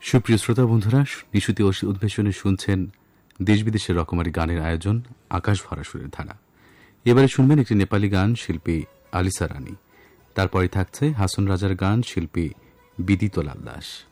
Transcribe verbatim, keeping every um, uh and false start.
সুপ্রিয় শ্রোতা বন্ধুরা, নিশুতি উদ্বেশনে শুনছেন দেশ বিদেশের রকমারি গানের আয়োজন আকাশ ভরা সুরের ধারা। এবারে শুনবেন একটি নেপালি গান, শিল্পী আলিসা রানী। তারপরে থাকছে হাসন রাজার গান, শিল্পী বিদিত লাল দাস।